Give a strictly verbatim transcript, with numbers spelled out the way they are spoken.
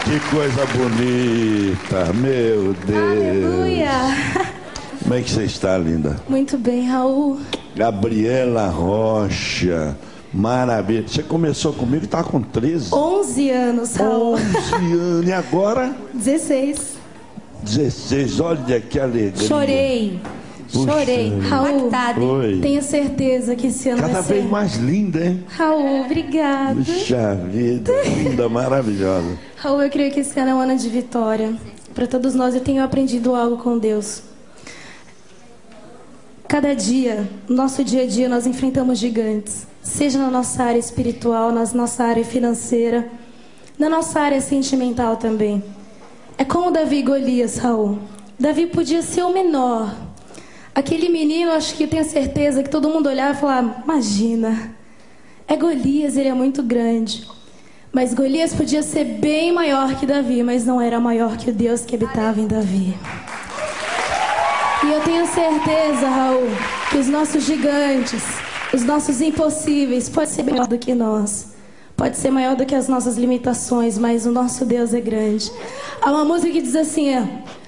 Que coisa bonita, meu Deus. Aleluia. Como é que você está, linda? Muito bem, Raul. Gabriela Rocha, maravilha. Você começou comigo e tá com treze. onze anos, Raul. onze anos, e agora? dezesseis. dezesseis, olha que alegria. Chorei. Puxa, Chorei. Raul, Oi. tenho certeza que esse ano Cada vai ser... vez mais linda, hein? Raul, obrigada. Puxa vida, linda, maravilhosa. Raul, eu creio que esse ano é um ano de vitória. Para todos nós, eu tenho aprendido algo com Deus. Cada dia, no nosso dia a dia, nós enfrentamos gigantes. Seja na nossa área espiritual, na nossa área financeira, na nossa área sentimental também. É como Davi e Golias, Raul. Davi podia ser o menor. Aquele menino, acho que eu tenho certeza que todo mundo olhava e falava, imagina, é Golias, ele é muito grande. Mas Golias podia ser bem maior que Davi, mas não era maior que o Deus que habitava em Davi. E eu tenho certeza, Raul, que os nossos gigantes, os nossos impossíveis, pode ser maior do que nós. Pode ser maior do que as nossas limitações, mas o nosso Deus é grande. Há uma música que diz assim, é,